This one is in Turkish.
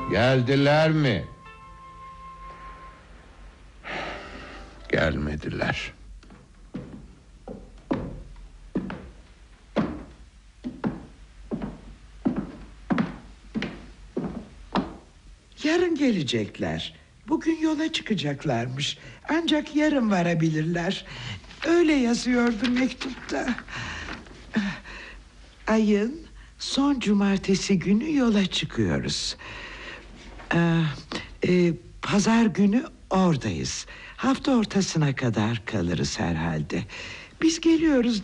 Geldiler mi? Gelmediler. Yarın gelecekler. Bugün yola çıkacaklarmış. Ancak yarın varabilirler. Öyle yazıyordu mektupta. Ayın son cumartesi günü yola çıkıyoruz. Pazar günü oradayız. Hafta ortasına kadar kalırız herhalde. Biz geliyoruz